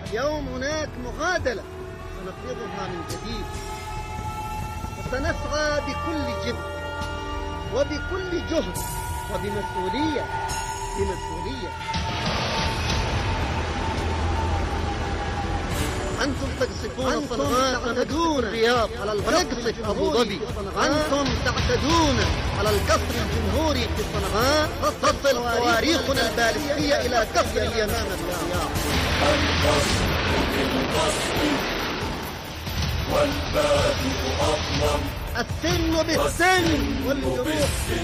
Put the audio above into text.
اليوم هناك مغادلة سنفرضها من جديد، وسنسعى بكل جد وبكل جهد وبمسؤولية. أنتم تقصفون صنعاء، تعتدون الرياض على القصر في أبو ظبي. أنتم تعتدون على القصر الجمهوري في صنعاء. تصل صواريخنا البالستية إلى قصر اليمامة في الرياض. والبادئ أظلم، السن بالسن والجروح